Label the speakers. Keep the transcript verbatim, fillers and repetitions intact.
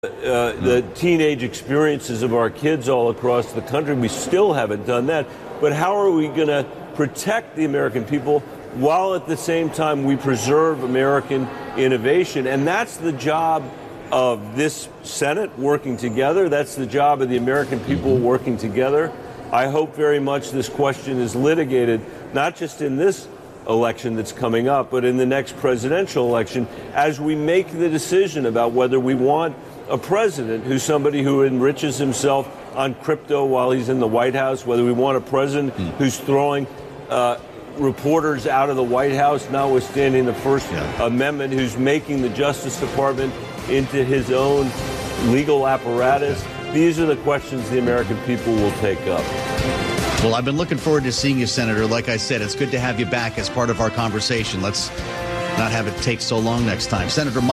Speaker 1: Uh, the teenage experiences of our kids all across the country. We still haven't done that. But how are we going to protect the American people while at the same time we preserve American innovation? And that's the job of this Senate working together. That's the job of the American people working together. I hope very much this question is litigated, not just in this election that's coming up, but in the next presidential election, as we make the decision about whether we want a president who's somebody who enriches himself on crypto while he's in the White House, whether we want a president mm. who's throwing uh, reporters out of the White House, notwithstanding the First yeah. Amendment, who's making the Justice Department into his own legal apparatus. These are the questions the American people will take up.
Speaker 2: Well, I've been looking forward to seeing you, Senator. Like I said, it's good to have you back as part of our conversation. Let's not have it take so long next time. Senator Mike